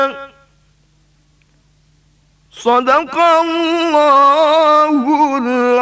Sadaqallahul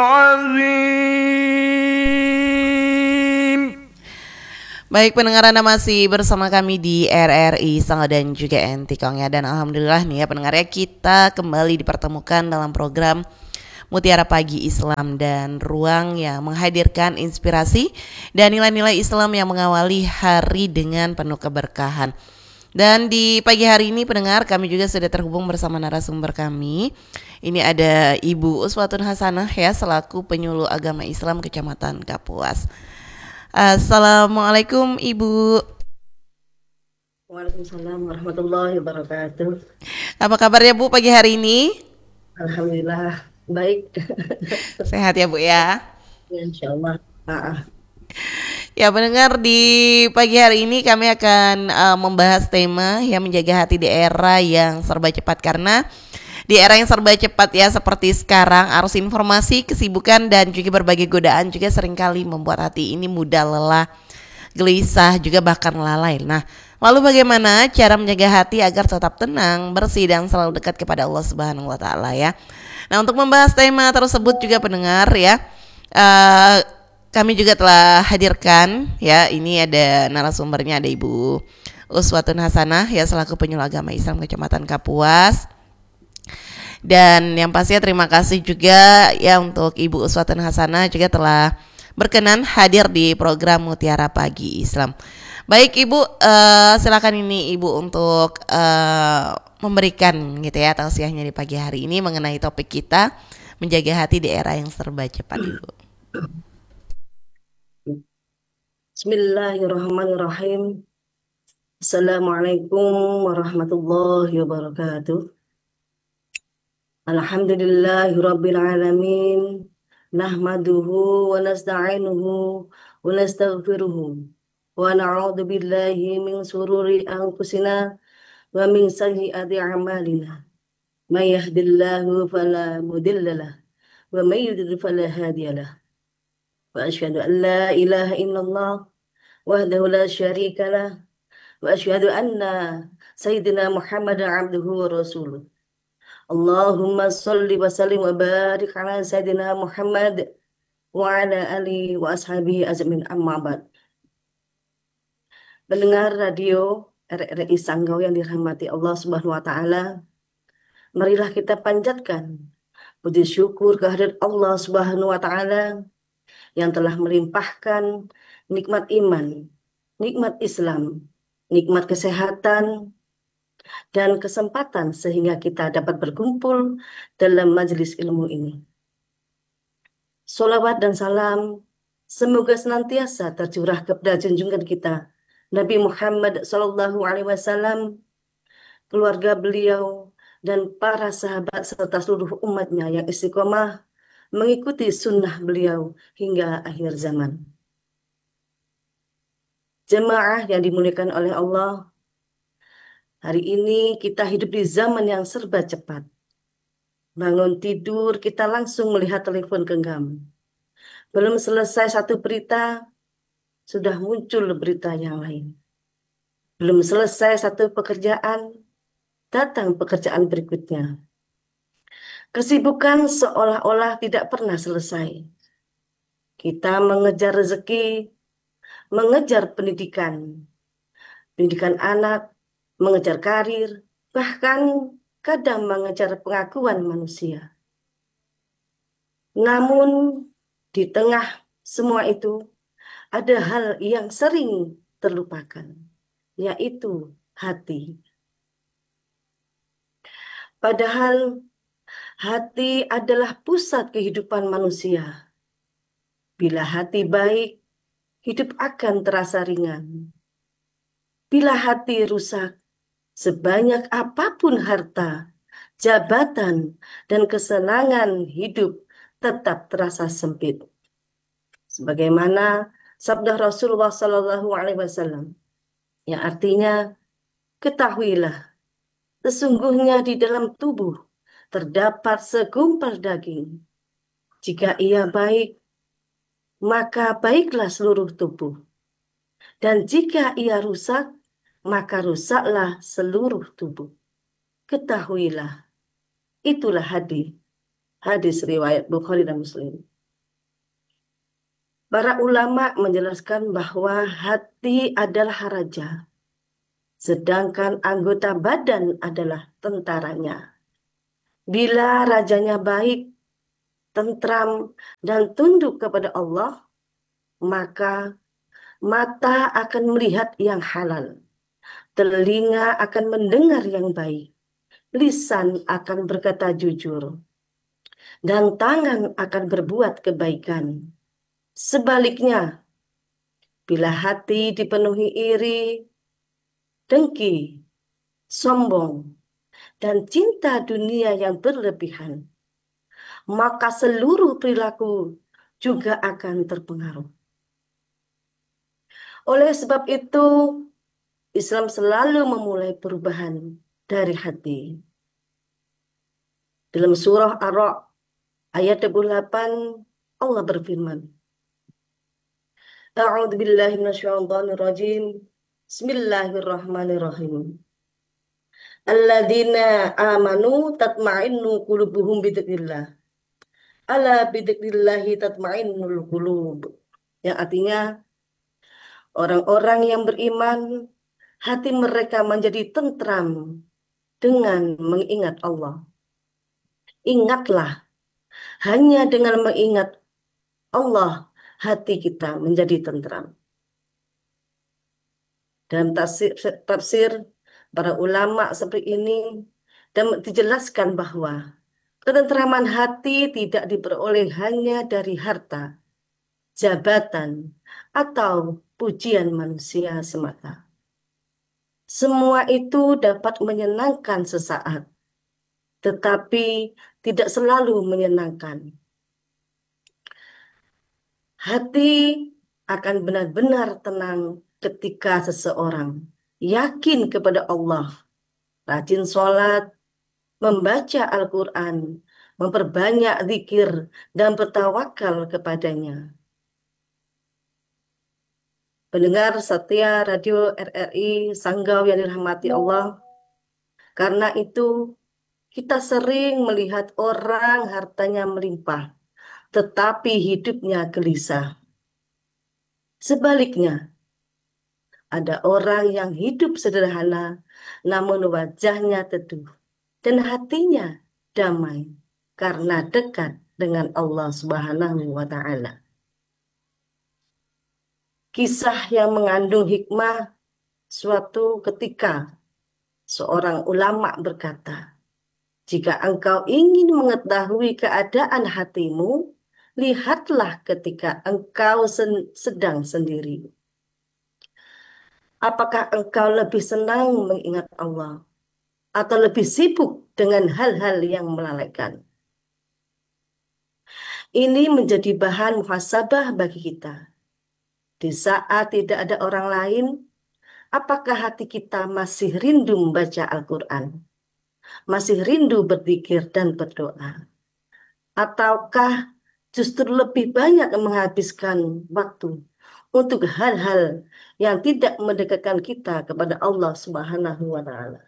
azim. Baik, pendengar, Anda masih bersama kami di RRI Sangga dan juga Entikong ya. Dan alhamdulillah nih ya pendengar ya, kita kembali dipertemukan dalam program Mutiara Pagi Islam dan ruang yang menghadirkan inspirasi dan nilai-nilai Islam yang mengawali hari dengan penuh keberkahan. Dan di pagi hari ini pendengar, kami juga sudah terhubung bersama narasumber kami. Ini ada Ibu Uswatun Hasanah ya, selaku penyuluh agama Islam Kecamatan Kapuas. Assalamualaikum Ibu. Waalaikumsalam warahmatullahi wabarakatuh. Apa kabarnya Bu pagi hari ini? Alhamdulillah baik. Sehat ya Bu ya? Insya Allah. Ya pendengar, di pagi hari ini kami akan membahas tema yang menjaga hati di era yang serba cepat. Karena di era yang serba cepat ya seperti sekarang, arus informasi, kesibukan dan juga berbagai godaan juga seringkali membuat hati ini mudah lelah, gelisah, juga bahkan lalai. Nah, lalu bagaimana cara menjaga hati agar tetap tenang, bersih dan selalu dekat kepada Allah Subhanahu wa taala ya. Nah, untuk membahas tema tersebut juga pendengar ya, kami juga telah hadirkan ya, ini ada narasumbernya, ada Ibu Uswatun Hasanah ya, selaku penyuluh agama Islam Kecamatan Kapuas. Dan yang pastinya terima kasih juga ya untuk Ibu Uswatun Hasanah juga telah berkenan hadir di program Mutiara Pagi Islam. Baik Ibu, silakan ini Ibu untuk memberikan gitu ya tausiahnya di pagi hari ini mengenai topik kita, menjaga hati di era yang serba cepat Ibu. Bismillahirrahmanirrahim. Assalamualaikum warahmatullahi wabarakatuh. Alhamdulillahirabbil alamin. Nahmaduhu wa nasta'inuhu wa nastaghfiruhu. Wa na'udzu billahi min sururi anfusina wa min sayyiati a'malina. May yahdihillahu fala mudhillalah wa may yudlil fala hadiyalah. Wa asyhadu an la ilaha illallah wahdahu la syarika lah wa asyhadu anna sayyidina Muhammadan abduhu wa rasuluh. Allahumma shalli wa sallim wa barik ala sayyidina Muhammad wa ala alihi wa ashabihi azmin, amma ba'd. Pendengar radio RRI Sanggau yang dirahmati Allah Subhanahu wa taala, marilah kita panjatkan puji syukur kehadirat Allah Subhanahu wa taala yang telah melimpahkan nikmat iman, nikmat Islam, nikmat kesehatan, dan kesempatan sehingga kita dapat berkumpul dalam majelis ilmu ini. Sholawat dan salam semoga senantiasa tercurah kepada junjungan kita Nabi Muhammad SAW, keluarga beliau, dan para sahabat serta seluruh umatnya yang istiqomah mengikuti sunnah beliau hingga akhir zaman. Jemaah yang dimuliakan oleh Allah, hari ini kita hidup di zaman yang serba cepat. Bangun tidur, kita langsung melihat telepon genggam. Belum selesai satu berita, sudah muncul berita yang lain. Belum selesai satu pekerjaan, datang pekerjaan berikutnya. Kesibukan seolah-olah tidak pernah selesai. Kita mengejar rezeki, mengejar pendidikan anak, mengejar karir, bahkan kadang mengejar pengakuan manusia. Namun di tengah semua itu ada hal yang sering terlupakan, yaitu hati. Padahal hati adalah pusat kehidupan manusia. Bila hati baik, hidup akan terasa ringan. Bila hati rusak, sebanyak apapun harta, jabatan, dan kesenangan hidup tetap terasa sempit. Sebagaimana sabda Rasulullah SAW, yang artinya, ketahuilah, sesungguhnya di dalam tubuh terdapat segumpal daging. Jika ia baik, maka baiklah seluruh tubuh. Dan jika ia rusak, maka rusaklah seluruh tubuh. ketahuilah, itulah hadis riwayat Bukhari dan Muslim. Para ulama menjelaskan bahwa hati adalah raja, sedangkan anggota badan adalah tentaranya. Bila rajanya baik, tentram, dan tunduk kepada Allah, maka mata akan melihat yang halal, telinga akan mendengar yang baik, lisan akan berkata jujur, dan tangan akan berbuat kebaikan. Sebaliknya, bila hati dipenuhi iri, dengki, sombong, dan cinta dunia yang berlebihan, maka seluruh perilaku juga akan terpengaruh. Oleh sebab itu, Islam selalu memulai perubahan dari hati. Dalam surah Ar-Ra'd ayat 28, Allah berfirman, A'udzu billahi minasyaitonir rajim. Bismillahirrahmanirrahim. Alladzina amanu tatma'innu qulubuhum bidzikrillah. Ala bidzikrillahi tatma'innul qulub. Yang artinya orang-orang yang beriman hati mereka menjadi tentram dengan mengingat Allah. Ingatlah, hanya dengan mengingat Allah hati kita menjadi tentram. Dalam tafsir para ulama seperti ini dan dijelaskan bahwa ketentraman hati tidak diperoleh hanya dari harta, jabatan, atau pujian manusia semata. Semua itu dapat menyenangkan sesaat, tetapi tidak selalu menyenangkan. Hati akan benar-benar tenang ketika seseorang yakin kepada Allah, rajin sholat, membaca Al-Quran, memperbanyak zikir, dan bertawakal kepadanya. Pendengar setia radio RRI Sanggau yang dirahmati Allah, karena itu kita sering melihat orang hartanya melimpah, tetapi hidupnya gelisah. Sebaliknya, ada orang yang hidup sederhana, namun wajahnya teduh dan hatinya damai karena dekat dengan Allah Subhanahu wa Ta'ala. Kisah yang mengandung hikmah. Suatu ketika seorang ulama berkata, jika engkau ingin mengetahui keadaan hatimu, lihatlah ketika engkau sedang sendiri. Apakah engkau lebih senang mengingat Allah atau lebih sibuk dengan hal-hal yang melalaikan? Ini menjadi bahan muhasabah bagi kita. Di saat tidak ada orang lain, apakah hati kita masih rindu membaca Al-Quran? Masih rindu berzikir dan berdoa? Ataukah justru lebih banyak menghabiskan waktu untuk hal-hal yang tidak mendekatkan kita kepada Allah Subhanahu wa Ta'ala?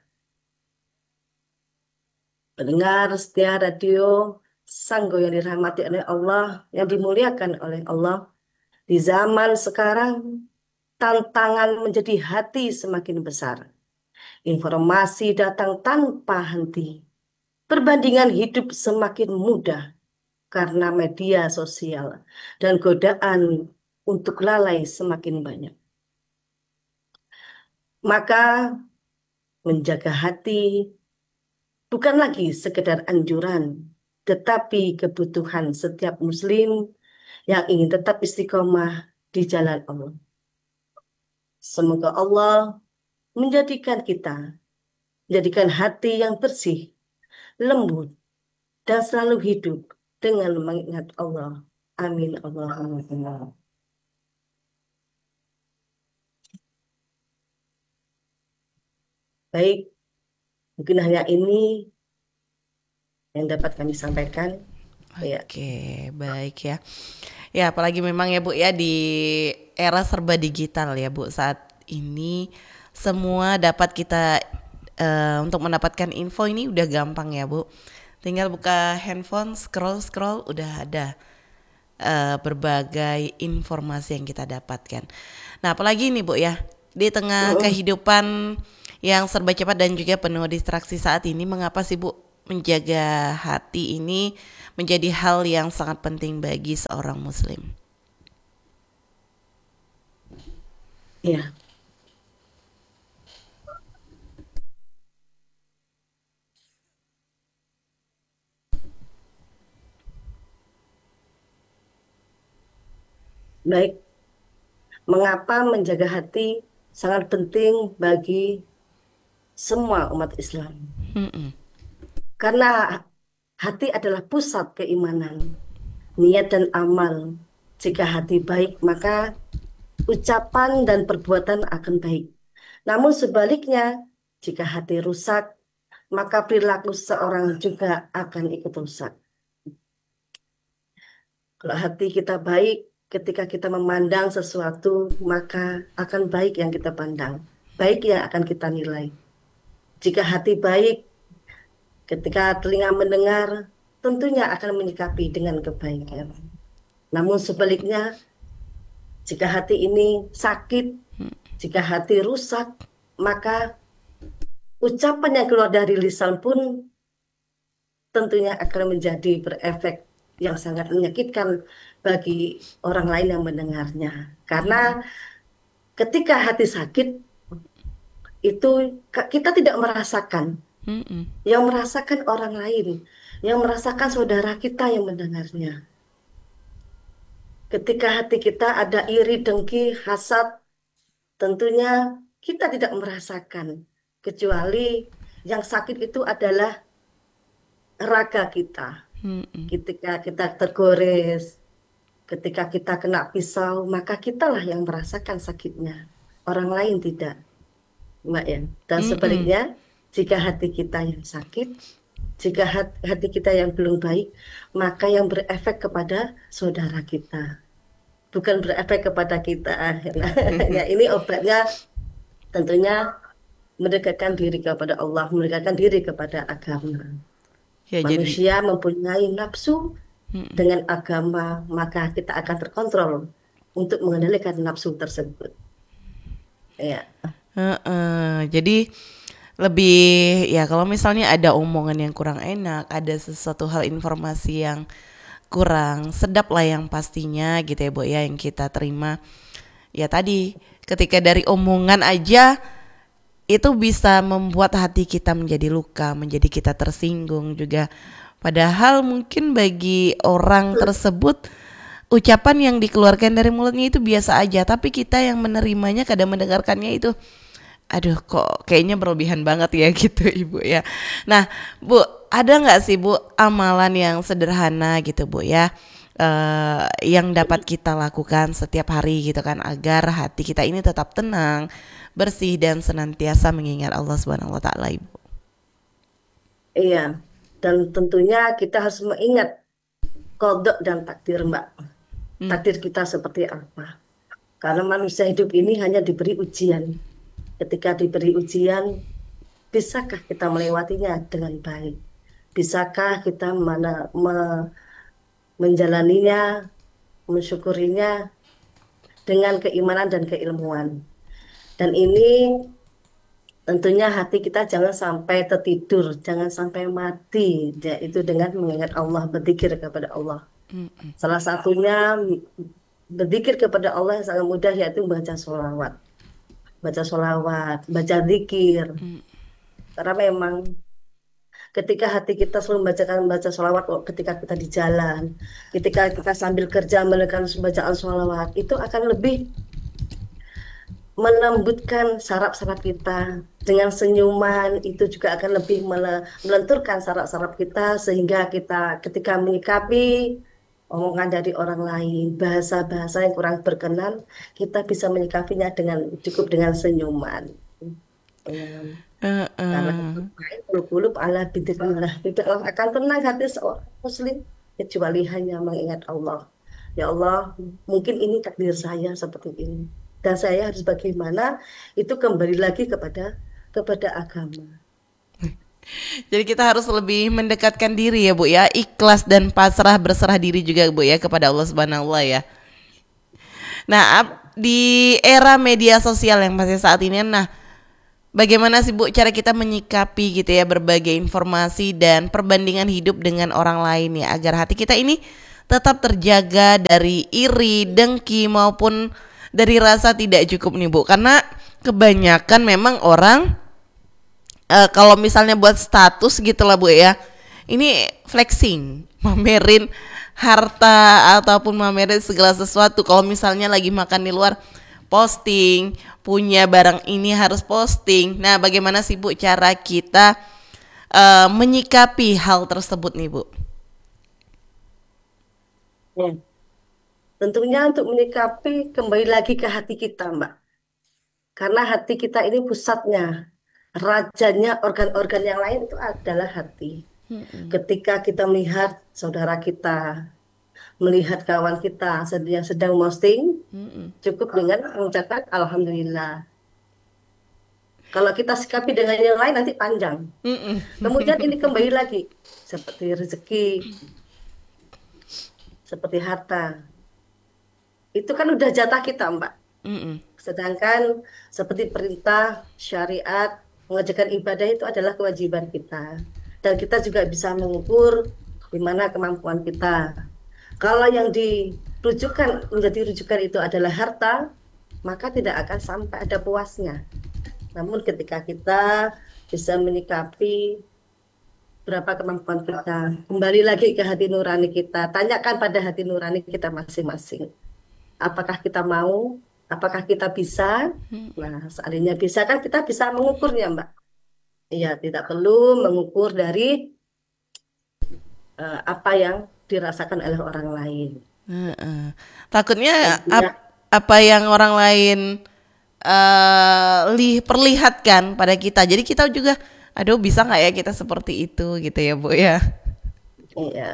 Pendengar setia radio Sanggau yang dirahmati oleh Allah, yang dimuliakan oleh Allah, di zaman sekarang tantangan menjadi hati semakin besar. Informasi datang tanpa henti. Perbandingan hidup semakin mudah karena media sosial dan godaan untuk lalai semakin banyak. Maka menjaga hati bukan lagi sekedar anjuran, tetapi kebutuhan setiap muslim yang ingin tetap istiqomah di jalan Allah. Semoga Allah menjadikan hati yang bersih, lembut, dan selalu hidup dengan mengingat Allah. Amin. Allahumma. Baik, mungkin hanya ini yang dapat kami sampaikan. Oke, baik ya. Ya, apalagi memang ya Bu ya di era serba digital ya Bu, saat ini semua dapat kita untuk mendapatkan info ini udah gampang ya Bu. Tinggal buka handphone, scroll udah ada berbagai informasi yang kita dapatkan. Nah apalagi ini Bu ya, di tengah kehidupan yang serba cepat dan juga penuh distraksi saat ini, mengapa sih Bu menjaga hati ini menjadi hal yang sangat penting bagi seorang muslim? Ya, baik. Mengapa menjaga hati sangat penting bagi semua umat Islam? Mm-mm. Karena hati adalah pusat keimanan, niat dan amal. Jika hati baik, maka ucapan dan perbuatan akan baik. Namun sebaliknya, jika hati rusak, maka perilaku seorang juga akan ikut rusak. Kalau hati kita baik, ketika kita memandang sesuatu, maka akan baik yang kita pandang. Baik yang akan kita nilai. Jika hati baik, ketika telinga mendengar, tentunya akan menyikapi dengan kebaikan. Namun sebaliknya, jika hati ini sakit, jika hati rusak, maka ucapan yang keluar dari lisan pun tentunya akan menjadi berefek yang sangat menyakitkan bagi orang lain yang mendengarnya. Karena ketika hati sakit, itu kita tidak merasakan. Mm-mm. Yang merasakan orang lain, yang merasakan saudara kita yang mendengarnya. Ketika hati kita ada iri, dengki, hasad, tentunya kita tidak merasakan. Kecuali yang sakit itu adalah raga kita. Mm-mm. Ketika kita tergores, ketika kita kena pisau, maka kitalah yang merasakan sakitnya. Orang lain tidak, Mbak ya. Dan Mm-mm. sebaliknya, jika hati kita yang sakit, jika hati kita yang belum baik, maka yang berefek kepada saudara kita, bukan berefek kepada kita. Nah, ya, ini obatnya tentunya mendekatkan diri kepada Allah, mendekatkan diri kepada agama. Ya jadi Manusia mempunyai nafsu mm-mm. dengan agama, maka kita akan terkontrol untuk mengendalikan nafsu tersebut. Ya, Jadi lebih ya kalau misalnya ada omongan yang kurang enak, ada sesuatu hal informasi yang kurang sedap lah yang pastinya gitu ya Bu ya yang kita terima. Ya tadi ketika dari omongan aja itu bisa membuat hati kita menjadi luka, menjadi kita tersinggung juga. Padahal mungkin bagi orang tersebut ucapan yang dikeluarkan dari mulutnya itu biasa aja, tapi kita yang menerimanya kadang mendengarkannya itu aduh kok kayaknya berlebihan banget ya gitu Ibu ya. Nah Bu, ada nggak sih Bu amalan yang sederhana gitu Bu ya, yang dapat kita lakukan setiap hari gitu kan agar hati kita ini tetap tenang, bersih dan senantiasa mengingat Allah Subhanahu wa taala Ibu. iya. Dan tentunya kita harus mengingat kodok dan takdir, Mbak. Hmm. Takdir kita seperti apa? Karena manusia hidup ini hanya diberi ujian. Ketika diberi ujian, bisakah kita melewatinya dengan baik? Bisakah kita menjalaninya, mensyukurinya dengan keimanan dan keilmuan? Dan ini tentunya hati kita jangan sampai tertidur, jangan sampai mati, yaitu dengan mengingat Allah, berzikir kepada Allah. Salah satunya berzikir kepada Allah yang sangat mudah yaitu baca sholawat, baca zikir. Karena memang ketika hati kita selalu baca sholawat ketika kita di jalan, ketika kita sambil kerja mendengarkan bacaan sholawat, itu akan lebih melembutkan saraf-saraf kita dengan senyuman itu juga akan lebih melenturkan saraf-saraf kita sehingga kita ketika menyikapi omongan dari orang lain, bahasa-bahasa yang kurang berkenan, kita bisa menyikapinya dengan cukup dengan senyuman. Uh, Karena uh. kulub ala bidzikrillah, tidak akan tenang hati seorang muslim kecuali hanya mengingat Allah. Ya Allah, mungkin ini takdir saya seperti ini. Dan saya harus bagaimana? Itu kembali lagi kepada agama. Jadi kita harus lebih mendekatkan diri ya Bu ya, ikhlas dan pasrah berserah diri juga Bu ya kepada Allah Subhanahu wa ya. Nah, di era media sosial yang masih saat ini, nah bagaimana sih Bu cara kita menyikapi gitu ya berbagai informasi dan perbandingan hidup dengan orang lain ya agar hati kita ini tetap terjaga dari iri, dengki maupun dari rasa tidak cukup nih Bu. Karena kebanyakan memang orang kalau misalnya buat status gitu lah Bu ya, ini flexing, mamerin harta ataupun mamerin segala sesuatu. Kalau misalnya lagi makan di luar, posting, punya barang ini harus posting. Nah bagaimana sih Bu cara kita menyikapi hal tersebut nih Bu? Ya. Tentunya untuk menyikapi kembali lagi ke hati kita, Mbak. Karena hati kita ini pusatnya, rajanya organ-organ yang lain itu adalah hati. Ketika kita melihat saudara kita, melihat kawan kita yang sedang posting, cukup dengan mengucapkan Alhamdulillah. Kalau kita sikapi dengan yang lain nanti panjang. Kemudian ini kembali lagi, seperti rezeki, seperti harta. Itu kan udah jatah kita, Mbak. Sedangkan seperti perintah, syariat, mengerjakan ibadah itu adalah kewajiban kita. Dan kita juga bisa mengukur di mana kemampuan kita. Kalau yang menjadi rujukan itu adalah harta, maka tidak akan sampai ada puasnya. Namun ketika kita bisa menyikapi berapa kemampuan kita, kembali lagi ke hati nurani kita, tanyakan pada hati nurani kita masing-masing. Apakah kita mau? Apakah kita bisa? Nah, seandainya bisa kan kita bisa mengukurnya, Mbak. Iya, tidak perlu mengukur dari apa yang dirasakan oleh orang lain. Takutnya Tentunya, apa yang orang lain perlihatkan pada kita. Jadi kita juga, aduh bisa nggak ya kita seperti itu gitu ya Bu ya. iya,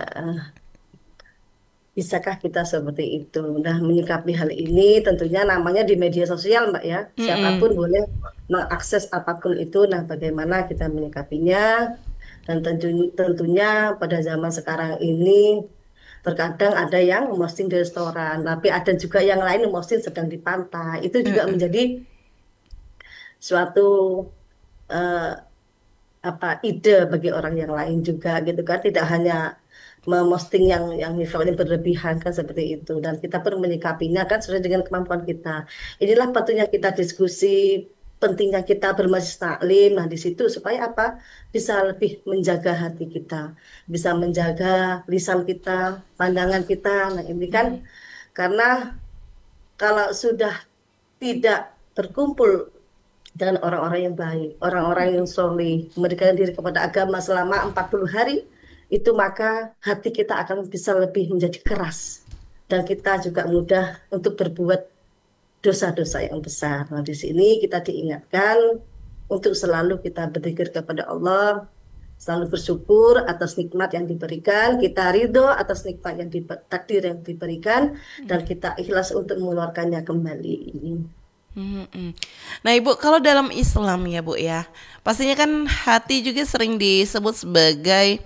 bisakah kita seperti itu? Nah, menyikapi hal ini tentunya namanya di media sosial, Mbak ya. Siapapun boleh mengakses apapun itu. Nah, bagaimana kita menyikapinya? Dan tentunya pada zaman sekarang ini terkadang ada yang memposting di restoran, tapi ada juga yang lain memposting sedang di pantai. Itu juga menjadi suatu eh, ide bagi orang yang lain juga gitu kan. Tidak hanya memosting yang misalnya berlebihan kan seperti itu, dan kita pun menyikapinya kan sesuai dengan kemampuan kita. Inilah patutnya kita diskusi, pentingnya kita bermajelis taklim. Nah, di situ supaya apa, bisa lebih menjaga hati kita, bisa menjaga lisan kita, pandangan kita. Nah, ini kan karena kalau sudah tidak berkumpul dengan orang-orang yang baik, orang-orang yang soleh, memberikan diri kepada agama selama 40 hari, itu maka hati kita akan bisa lebih menjadi keras. Dan kita juga mudah untuk berbuat dosa-dosa yang besar. Nah, di sini kita diingatkan untuk selalu kita berzikir kepada Allah, selalu bersyukur atas nikmat yang diberikan, kita ridho atas nikmat yang takdir yang diberikan, dan kita ikhlas untuk mengeluarkannya kembali. Nah Ibu, kalau dalam Islam ya Bu ya, pastinya kan hati juga sering disebut sebagai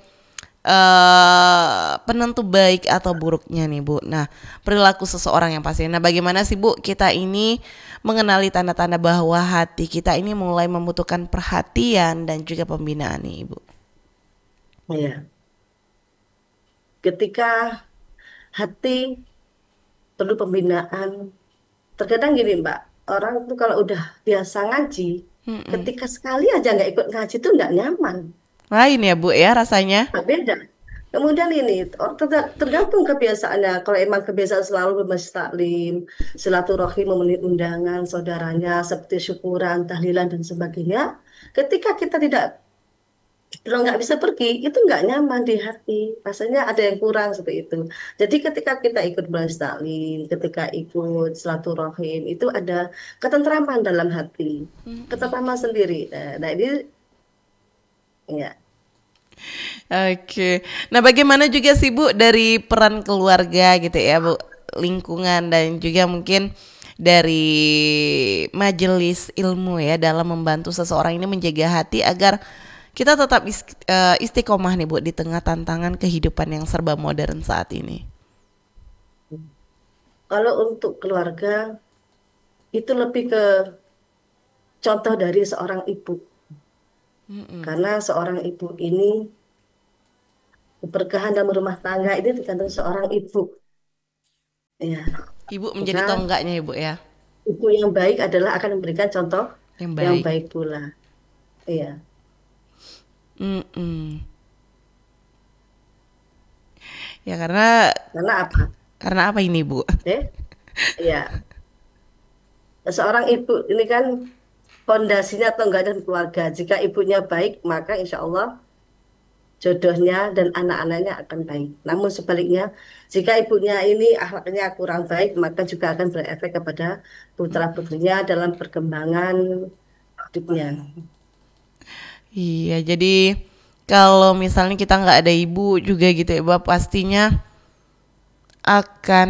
penentu baik atau buruknya nih Bu. Nah, perilaku seseorang yang pasti. Nah, bagaimana sih Bu kita ini mengenali tanda-tanda bahwa hati kita ini mulai membutuhkan perhatian dan juga pembinaan nih Ibu? Ya, ketika hati perlu pembinaan, terkadang gini Mbak, orang itu kalau udah biasa ngaji, ketika sekali aja nggak ikut ngaji itu nggak nyaman. Lain ya Bu ya rasanya. Nah, beda. Kemudian ini tergantung kebiasaannya. Kalau emang kebiasaan selalu bermajelis taklim, silaturahim, memenuhi undangan saudaranya seperti syukuran, tahlilan dan sebagainya. Ketika kita tidak kalau nggak bisa pergi, itu nggak nyaman di hati. Rasanya ada yang kurang seperti itu. Jadi ketika kita ikut majelis taklim, ketika ikut silaturahim, itu ada ketentraman dalam hati, ketentraman sendiri. Nah ini ya. Oke. Nah, bagaimana juga sih Bu dari peran keluarga gitu ya Bu, lingkungan dan juga mungkin dari majelis ilmu ya dalam membantu seseorang ini menjaga hati agar kita tetap istiqomah nih Bu di tengah tantangan kehidupan yang serba modern saat ini? Kalau untuk keluarga itu lebih ke contoh dari seorang ibu. Karena seorang ibu ini keberkahan dalam rumah tangga ini tergantung seorang ibu. Ya, Ibu menjadi maka tonggaknya ya Bu ya, ibu yang baik adalah akan memberikan contoh yang yang baik. baik pula. Iya, Mm-mm. Ya karena apa? karena apa ini Bu? Eh, ya, seorang ibu ini kan fondasinya atau enggak dan keluarga. Jika ibunya baik, maka insya Allah jodohnya dan anak-anaknya akan baik. Namun sebaliknya, jika ibunya ini akhlaknya kurang baik, maka juga akan berefek kepada putra-putrinya dalam perkembangan hidupnya. Iya, jadi kalau misalnya kita nggak ada ibu juga gitu ya, Bu, pastinya akan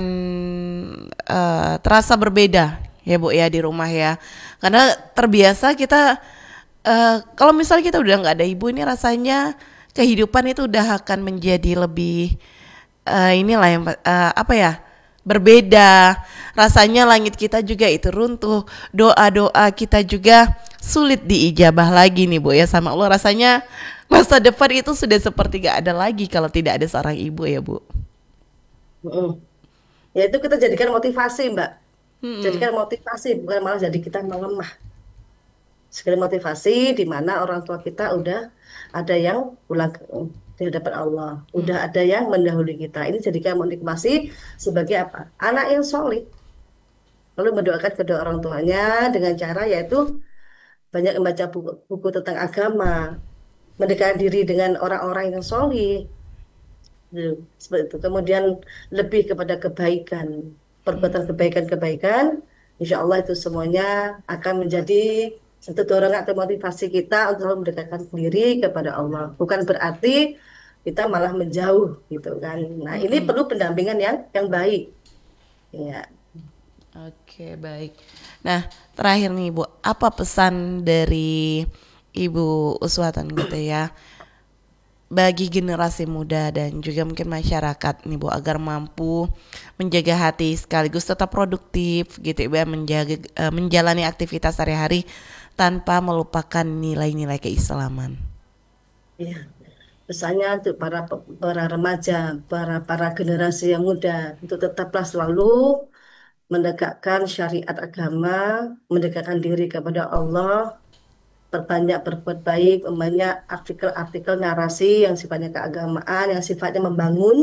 terasa berbeda ya Bu ya di rumah ya. Karena terbiasa kita kalau misalnya kita udah nggak ada ibu ini rasanya kehidupan itu udah akan menjadi lebih inilah yang apa ya? Berbeda. Rasanya langit kita juga itu runtuh, doa-doa kita juga sulit diijabah lagi nih Bu ya sama Allah. Rasanya masa depan itu sudah seperti gak ada lagi kalau tidak ada seorang ibu ya Bu. Mm-mm. Ya itu kita jadikan motivasi, Mbak. Hmm. Jadikan motivasi, bukan malah jadi kita melemah. Sekali motivasi di mana orang tua kita udah ada yang pulang di hadapan Allah, udah ada yang mendahului kita. Ini jadikan motivasi sebagai apa? Anak yang solid. Lalu mendoakan kedua orang tuanya dengan cara yaitu banyak membaca buku tentang agama, mendekatkan diri dengan orang-orang yang solid, seperti itu. Kemudian lebih kepada kebaikan, perbuatan kebaikan-kebaikan, insya Allah itu semuanya akan menjadi satu dorongan atau motivasi kita untuk mendekatkan diri kepada Allah. Bukan berarti kita malah menjauh gitu kan. Nah, ini Mm-mm. perlu pendampingan yang baik. Ya. Oke, baik. Nah, terakhir nih Bu, apa pesan dari Ibu Uswatan gitu ya bagi generasi muda dan juga mungkin masyarakat nih Bu agar mampu menjaga hati sekaligus tetap produktif gitu ya menjalani aktivitas sehari-hari tanpa melupakan nilai-nilai keislaman. Ya. Pesannya untuk para remaja, para generasi yang muda, itu tetaplah selalu menegakkan syariat agama, mendekatkan diri kepada Allah, perbanyak berbuat baik, membanyak artikel-artikel narasi yang sifatnya keagamaan, yang sifatnya membangun,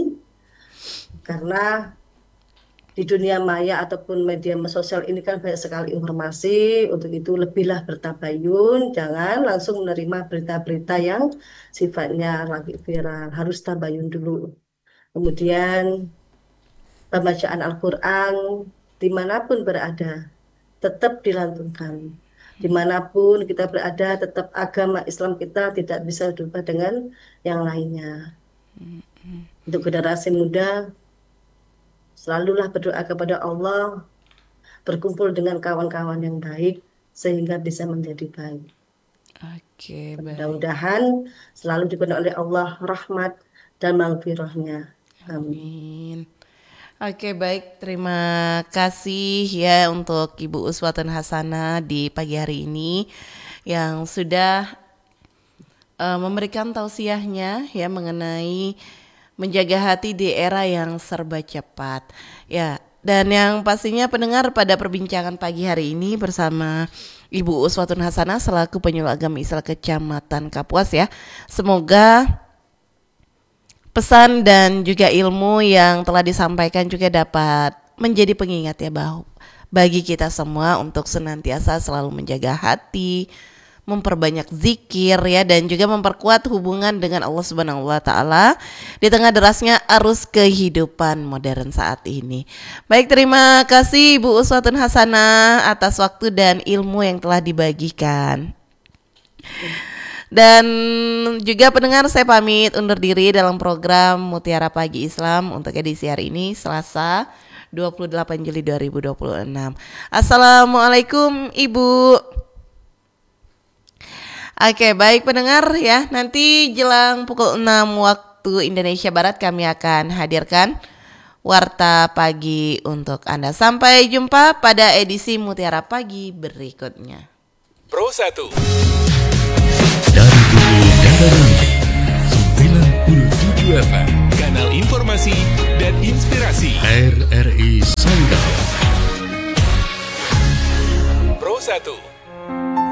karena di dunia maya ataupun media sosial ini kan banyak sekali informasi, untuk itu lebihlah bertabayun, jangan langsung menerima berita-berita yang sifatnya lagi viral, harus tabayun dulu. Kemudian pembacaan Al-Quran dimanapun berada tetap dilantunkan. Dimanapun kita berada, tetap agama Islam kita tidak bisa berubah dengan yang lainnya. Untuk generasi muda, selalulah berdoa kepada Allah, berkumpul dengan kawan-kawan yang baik, sehingga bisa menjadi baik. Oke, baik. Mudah-mudahan selalu dipenuhi oleh Allah rahmat dan maghfirahnya. Amin. Amin. Oke, baik. Terima kasih ya untuk Ibu Uswatun Hasanah di pagi hari ini yang sudah memberikan tausiahnya ya mengenai menjaga hati di era yang serba cepat. Ya, dan yang pastinya pendengar pada perbincangan pagi hari ini bersama Ibu Uswatun Hasanah selaku penyuluh agama Islam Kecamatan Kapuas ya. Semoga pesan dan juga ilmu yang telah disampaikan juga dapat menjadi pengingat ya bahwa bagi kita semua untuk senantiasa selalu menjaga hati, memperbanyak zikir ya dan juga memperkuat hubungan dengan Allah Subhanahu wa taala di tengah derasnya arus kehidupan modern saat ini. Baik, terima kasih Ibu Uswatun Hasanah atas waktu dan ilmu yang telah dibagikan. Dan juga pendengar, saya pamit undur diri dalam program Mutiara Pagi Islam untuk edisi hari ini Selasa 28 Juli 2026. Assalamualaikum Ibu. Oke, baik pendengar ya. Nanti jelang pukul 6 waktu Indonesia Barat kami akan hadirkan Warta Pagi untuk Anda. Sampai jumpa pada edisi Mutiara Pagi berikutnya. Pro 1 Dari Bumi Daerah 97 FM Kanal Informasi dan Inspirasi RRI Songgau. Pro 1